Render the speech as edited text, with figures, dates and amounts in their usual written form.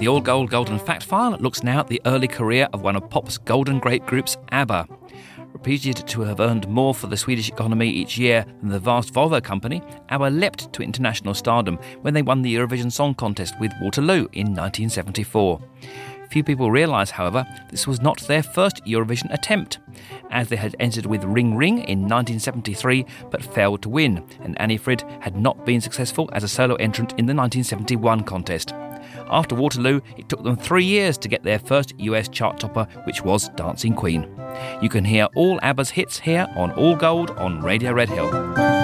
All Gold Golden Fact File looks now at the early career of one of pop's golden great groups, ABBA. Reputed to have earned more for the Swedish economy each year than the vast Volvo company, ABBA leapt to international stardom when they won the Eurovision Song Contest with Waterloo in 1974. Few people realise, however, this was not their first Eurovision attempt, as they had entered with Ring Ring in 1973 but failed to win, and Annie Frid had not been successful as a solo entrant in the 1971 contest. After Waterloo, it took them 3 years to get their first US chart topper, which was Dancing Queen. You can hear all ABBA's hits here on All Gold on Radio Red Hill.